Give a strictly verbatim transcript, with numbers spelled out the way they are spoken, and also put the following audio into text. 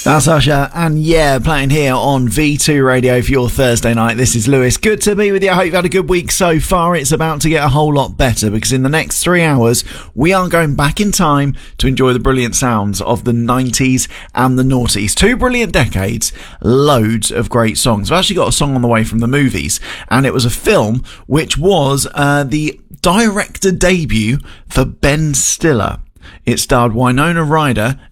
That's Usher and Yeah, playing here on V two Radio for your Thursday night. This is Lewis. Good to be with you. I hope you've had a good week so far. It's about to get a whole lot better because in the next three hours, we are going back in time to enjoy the brilliant sounds of the nineties and the noughties. Two brilliant decades, loads of great songs. I've actually got a song on the way from the movies, and it was a film which was uh, the director debut for Ben Stiller. It starred Winona Ryder